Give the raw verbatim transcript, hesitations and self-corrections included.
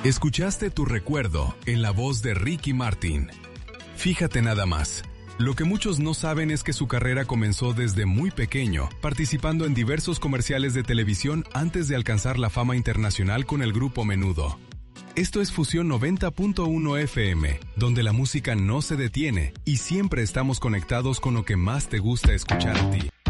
Escuchaste Tu Recuerdo en la voz de Ricky Martin. Fíjate nada más. Lo que muchos no saben es que su carrera comenzó desde muy pequeño, participando en diversos comerciales de televisión antes de alcanzar la fama internacional con el grupo Menudo. Esto es Fusión noventa punto uno F M, donde la música no se detiene y siempre estamos conectados con lo que más te gusta escuchar a ti.